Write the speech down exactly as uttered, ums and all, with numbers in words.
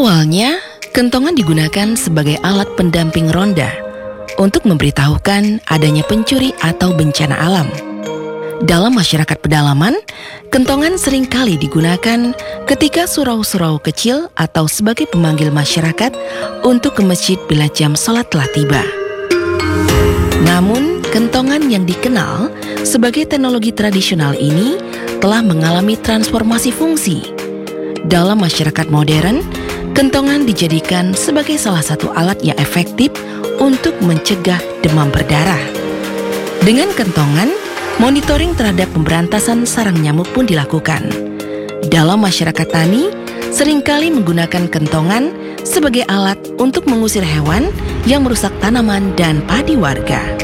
Awalnya, kentongan digunakan sebagai alat pendamping ronda untuk memberitahukan adanya pencuri atau bencana alam. Dalam masyarakat pedalaman, kentongan seringkali digunakan ketika surau-surau kecil atau sebagai pemanggil masyarakat untuk ke masjid bila jam sholat telah tiba. Namun, kentongan yang dikenal sebagai teknologi tradisional ini telah mengalami transformasi fungsi. Dalam masyarakat modern, kentongan dijadikan sebagai salah satu alat yang efektif untuk mencegah demam berdarah. Dengan kentongan, monitoring terhadap pemberantasan sarang nyamuk pun dilakukan. Dalam masyarakat tani, seringkali menggunakan kentongan sebagai alat untuk mengusir hewan yang merusak tanaman dan padi warga.